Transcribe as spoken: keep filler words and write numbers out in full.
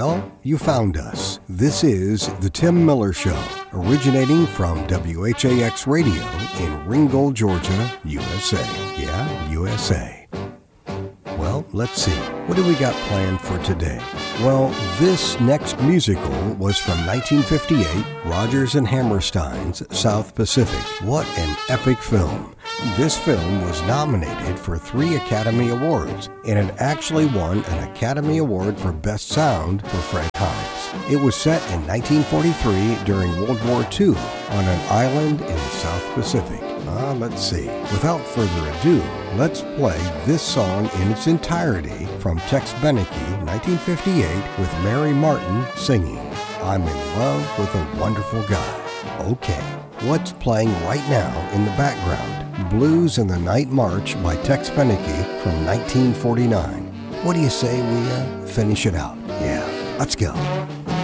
Well, you found us. This is The Tim Miller Show, originating from W H A X Radio in Ringgold, Georgia, U S A. Yeah, U S A. Well, let's see. What do we got planned for today? Well, this next musical was from nineteen fifty-eight, Rodgers and Hammerstein's South Pacific. What an epic film. This film was nominated for three Academy Awards, and it actually won an Academy Award for Best Sound for Frank Hines. It was set in nineteen forty-three during World War Two on an island in the South Pacific. Uh, let's see. Without further ado, let's play this song in its entirety from Tex Beneke, nineteen fifty-eight, with Mary Martin singing, I'm in Love with a Wonderful Guy. Okay, what's playing right now in the background? Blues in the Night March by Tex Beneke from nineteen forty-nine. What do you say we uh, finish it out? Yeah, let's go.